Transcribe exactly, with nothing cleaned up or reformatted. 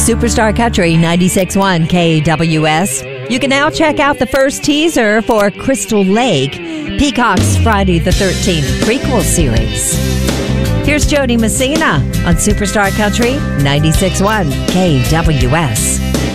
Superstar Country ninety-six point one K W S. You can now check out the first teaser for Crystal Lake, Peacock's Friday the thirteenth prequel series. Here's Jody Messina on Superstar Country ninety-six point one K W S.